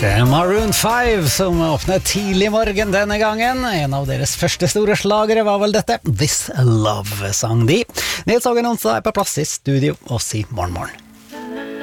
Maroon 5 som åpnet tidlig morgen denne gangen. En av deres første store slagere var vel dette. This Love sang de. Nils Hagen Onsdag på plass i studio og si morgen.